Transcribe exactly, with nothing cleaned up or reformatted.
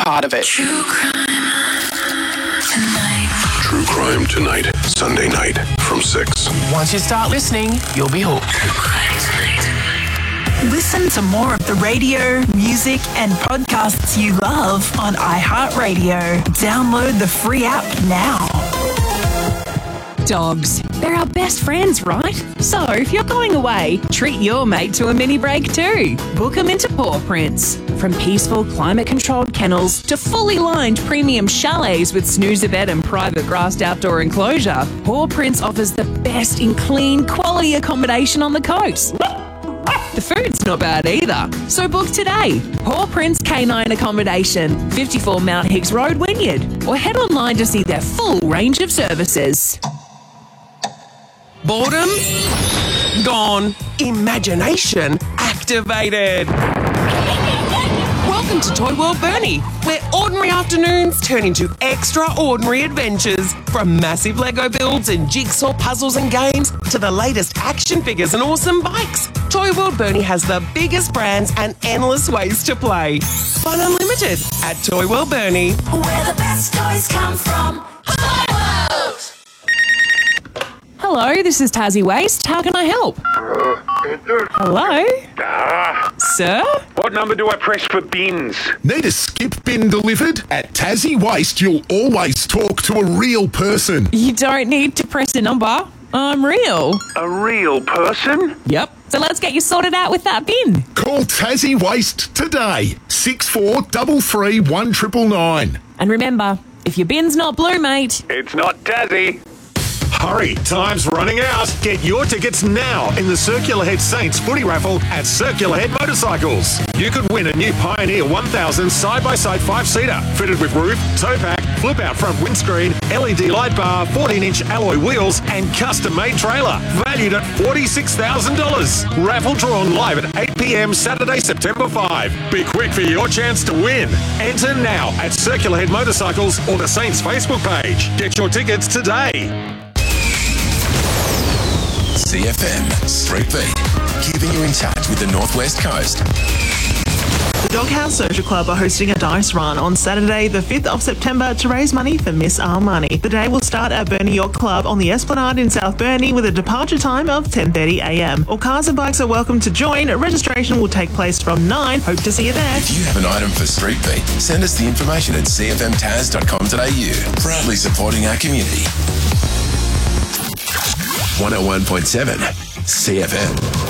part of it. True crime tonight. True Crime Tonight, Sunday night from six. Once you start listening, you'll be hooked. True crime tonight. Listen to more of the radio, music, and podcasts you love on iHeartRadio. Download the free app now. Dogs. They're our best friends, right? So if you're going away, treat your mate to a mini break too. Book them into Paw Prints. From peaceful, climate-controlled kennels to fully lined premium chalets with snoozer bed and private grassed outdoor enclosure, Paw Prints offers the best in clean, quality accommodation on the coast. The food's not bad either. So book today. Paw Prints Canine Accommodation, fifty-four Mount Hicks Road, Wynyard. Or head online to see their full range of services. Boredom? Gone. Imagination activated. Welcome to Toy World Bernie, where ordinary afternoons turn into extraordinary adventures. From massive Lego builds and jigsaw puzzles and games to the latest action figures and awesome bikes, Toy World Bernie has the biggest brands and endless ways to play. Fun unlimited at Toy World Bernie. Where the best toys come from. Toy World! Hello, this is Tassie Waste. How can I help? Hello? Ah, Sir? what number do I press for bins? Need a skip bin delivered? At Tassie Waste, you'll always talk to a real person. You don't need to press a number. I'm real. A real person? Yep. So let's get you sorted out with that bin. Call Tassie Waste today. six four three three one nine nine. And remember, if your bin's not blue, mate, It's not Tassie. Hurry, time's running out. Get your tickets now in the Circular Head Saints footy raffle at Circular Head Motorcycles. You could win a new Pioneer one thousand side-by-side five-seater, fitted with roof, tow pack, flip-out front windscreen, L E D light bar, fourteen-inch alloy wheels, and custom-made trailer, valued at forty-six thousand dollars. Raffle drawn live at eight p.m. Saturday, September fifth. Be quick for your chance to win. Enter now at Circular Head Motorcycles or the Saints Facebook page. Get your tickets today. C F M Street Beat, keeping you in touch with the Northwest Coast. The Doghouse Social Club are hosting a dice run on Saturday, the fifth of September, to raise money for Miss Armani. The day will start at Burnie Yacht Club on the Esplanade in South Burnie with a departure time of ten thirty a.m. All cars and bikes are welcome to join. Registration will take place from nine. Hope to see you there. If you have an item for Street Beat, send us the information at c f m taz dot com dot a u. Proudly supporting our community. one oh one point seven C F M.